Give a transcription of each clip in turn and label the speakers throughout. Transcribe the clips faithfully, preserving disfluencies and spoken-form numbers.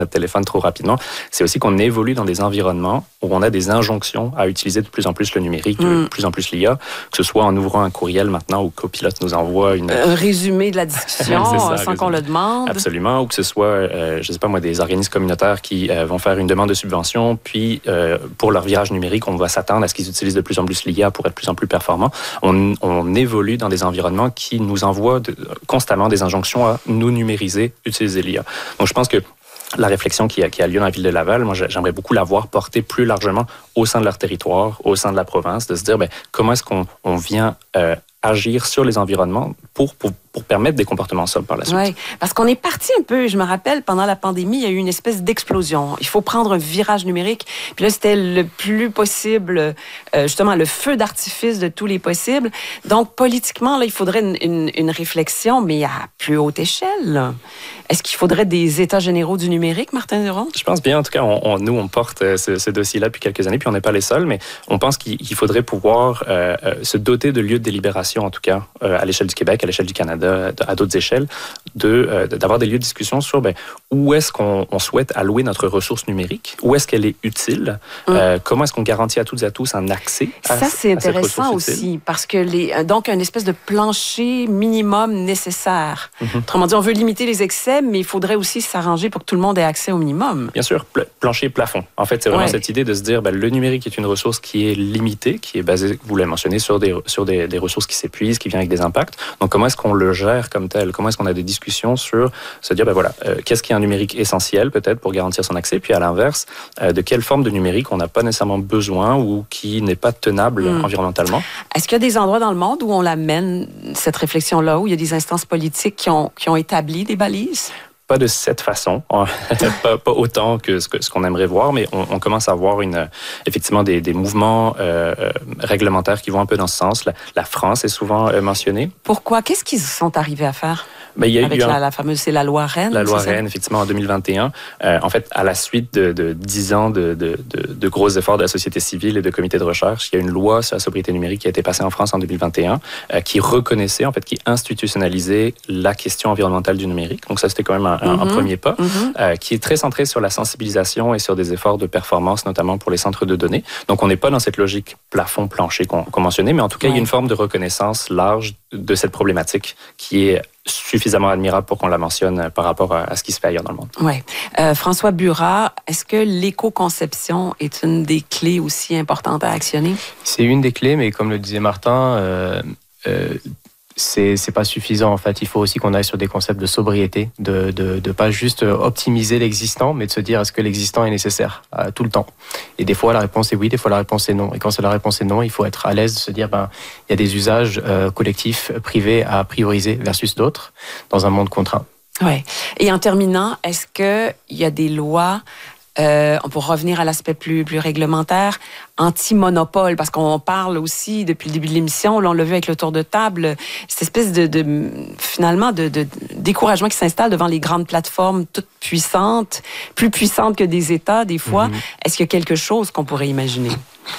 Speaker 1: notre téléphone trop rapidement. C'est aussi qu'on évolue dans des environnements où on a des injonctions à utiliser de plus en plus le numérique, de mm. plus en plus l'I A, que ce soit en ouvrant un courriel maintenant où Copilot nous envoie une...
Speaker 2: un résumé de la discussion ça, sans résumé. Qu'on le demande.
Speaker 1: Absolument, ou que ce soit, euh, je ne sais pas moi, des organismes communautaires qui euh, vont faire une demande de subvention, puis euh, pour leur virage numérique, on va s'attendre à ce qu'ils utilisent de plus en plus l'I A pour être de plus en plus performants. On, on évolue dans des environnements qui nous envoient de, constamment des injonctions à nous numériser, utiliser l'I A. Donc je pense que la réflexion qui a, qui a lieu dans la ville de Laval, moi, j'aimerais beaucoup la voir portée plus largement au sein de leur territoire, au sein de la province, de se dire, bien, comment est-ce qu'on on vient euh, agir sur les environnements pour, pour, pour permettre des comportements sobres par la suite.
Speaker 2: Oui, parce qu'on est parti un peu, je me rappelle, pendant la pandémie, il y a eu une espèce d'explosion. Il faut prendre un virage numérique. Puis là, c'était le plus possible, euh, justement, le feu d'artifice de tous les possibles. Donc, politiquement, là, il faudrait une, une, une réflexion, mais à plus haute échelle. Est-ce qu'il faudrait des états généraux du numérique, Martin Duron?
Speaker 1: Je pense bien. En tout cas, on, on, nous, on porte ce, ce dossier-là depuis quelques années, puis on n'est pas les seuls, mais on pense qu'il, qu'il faudrait pouvoir euh, se doter de lieux de délibération, en tout cas, euh, à l'échelle du Québec, à l'échelle du Canada, à d'autres échelles, de, euh, d'avoir des lieux de discussion sur ben, où est-ce qu'on on souhaite allouer notre ressource numérique, où est-ce qu'elle est utile, mmh. euh, comment est-ce qu'on garantit à toutes et à tous un accès à,
Speaker 2: ça, c'est
Speaker 1: à cette ressource
Speaker 2: intéressant aussi,
Speaker 1: utile.
Speaker 2: Parce que les, donc, un espèce de plancher minimum nécessaire. Mmh. Autrement dit, on veut limiter les excès, mais il faudrait aussi s'arranger pour que tout le monde ait accès au minimum.
Speaker 1: Bien sûr, pl- plancher plafond. En fait, c'est vraiment ouais. cette idée de se dire, ben, le numérique est une ressource qui est limitée, qui est basée, vous l'avez mentionné, sur des, sur des, des ressources qui s'épuisent, qui viennent avec des impacts. Donc, comment est-ce qu'on le gère comme tel? Comment est-ce qu'on a des discussions sur se dire, ben voilà, euh, qu'est-ce qui est un numérique essentiel peut-être pour garantir son accès? Puis à l'inverse, euh, de quelle forme de numérique on n'a pas nécessairement besoin ou qui n'est pas tenable mmh. environnementalement?
Speaker 2: Est-ce qu'il y a des endroits dans le monde où on l'amène, cette réflexion-là, où il y a des instances politiques qui ont, qui ont établi des balises?
Speaker 1: Pas de cette façon, pas, pas autant que ce, que ce qu'on aimerait voir, mais on, on commence à voir une, effectivement des, des mouvements euh, réglementaires qui vont un peu dans ce sens. La, la France est souvent euh, mentionnée.
Speaker 2: Pourquoi? Qu'est-ce qu'ils sont arrivés à faire?
Speaker 1: Ben, il y a
Speaker 2: Avec
Speaker 1: eu
Speaker 2: la,
Speaker 1: un...
Speaker 2: la fameuse, c'est la loi Rennes.
Speaker 1: La loi Rennes, effectivement, en deux mille vingt et un. Euh, en fait, à la suite de, de dix ans de, de, de, de gros efforts de la société civile et de comités de recherche, il y a une loi sur la sobriété numérique qui a été passée en France en deux mille vingt et un, euh, qui reconnaissait, en fait, qui institutionnalisait la question environnementale du numérique. Donc ça, c'était quand même un, mm-hmm. un premier pas, mm-hmm. euh, qui est très centré sur la sensibilisation et sur des efforts de performance, notamment pour les centres de données. Donc on n'est pas dans cette logique plafond-plancher qu'on, qu'on mentionnait, mais en tout cas, ouais. il y a une forme de reconnaissance large de cette problématique qui est suffisamment admirable pour qu'on la mentionne par rapport à, à ce qui se fait ailleurs dans le monde.
Speaker 2: Oui. Euh, François Burat, est-ce que l'éco-conception est une des clés aussi importantes à actionner?
Speaker 3: C'est une des clés, mais comme le disait Martin, euh, euh, c'est, c'est pas suffisant en fait. Il faut aussi qu'on aille sur des concepts de sobriété, de de, de pas juste optimiser l'existant, mais de se dire est-ce que l'existant est nécessaire euh, tout le temps. Et des fois la réponse est oui, des fois la réponse est non. Et quand c'est la réponse est non, il faut être à l'aise de se dire ben il y a des usages euh, collectifs privés à prioriser versus d'autres dans un monde contraint.
Speaker 2: Oui. Et en terminant, est-ce que il y a des lois Euh, pour revenir à l'aspect plus, plus réglementaire, anti-monopole, parce qu'on parle aussi, depuis le début de l'émission, là, on l'a vu avec le tour de table, cette espèce de, de finalement, de, de découragement qui s'installe devant les grandes plateformes toutes puissantes, plus puissantes que des États, des fois. Mm-hmm. Est-ce qu'il y a quelque chose qu'on pourrait imaginer?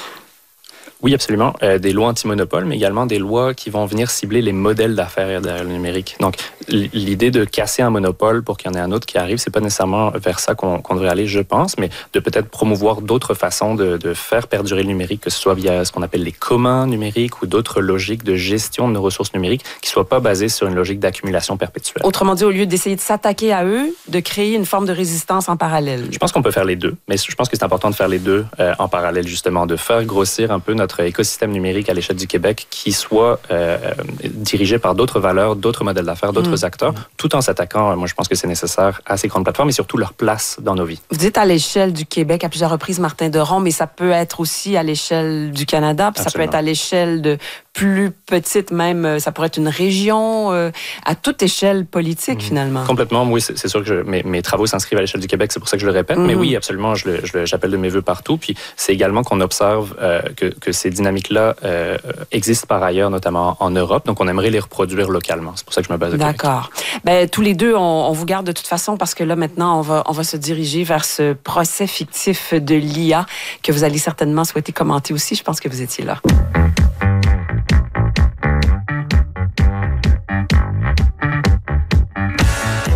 Speaker 1: Oui, absolument. Euh, des lois anti-monopole, mais également des lois qui vont venir cibler les modèles d'affaires derrière le numérique. Donc, l'idée de casser un monopole pour qu'il y en ait un autre qui arrive, c'est pas nécessairement vers ça qu'on, qu'on devrait aller, je pense, mais de peut-être promouvoir d'autres façons de, de faire perdurer le numérique, que ce soit via ce qu'on appelle les communs numériques ou d'autres logiques de gestion de nos ressources numériques qui soient pas basées sur une logique d'accumulation perpétuelle.
Speaker 2: Autrement dit, au lieu d'essayer de s'attaquer à eux, de créer une forme de résistance en parallèle.
Speaker 1: Je pense qu'on peut faire les deux, mais je pense que c'est important de faire les deux euh, en parallèle, justement, de faire grossir un peu notre écosystème numérique à l'échelle du Québec qui soit euh, dirigé par d'autres valeurs, d'autres modèles d'affaires, d'autres mmh. acteurs, tout en s'attaquant, moi je pense que c'est nécessaire, à ces grandes plateformes et surtout leur place dans nos vies.
Speaker 2: Vous dites à l'échelle du Québec à plusieurs reprises, Martin Duron, mais ça peut être aussi à l'échelle du Canada, puis ça peut être à l'échelle de plus petite même, ça pourrait être une région, euh, à toute échelle politique, mmh. finalement.
Speaker 1: Complètement, oui, c'est, c'est sûr que je, mes, mes travaux s'inscrivent à l'échelle du Québec, c'est pour ça que je le répète, mmh. mais oui, absolument, je, le, je le, j'appelle de mes voeux partout, puis c'est également qu'on observe euh, que, que ces dynamiques-là euh, existent par ailleurs, notamment en Europe, donc on aimerait les reproduire localement, c'est pour ça que je me base au Québec.
Speaker 2: D'accord. Ben, tous les deux, on, on vous garde de toute façon, parce que là, maintenant, on va, on va se diriger vers ce procès fictif de l'I A que vous allez certainement souhaiter commenter aussi, je pense que vous étiez là.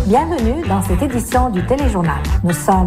Speaker 4: Bienvenue dans cette édition du Téléjournal. Nous sommes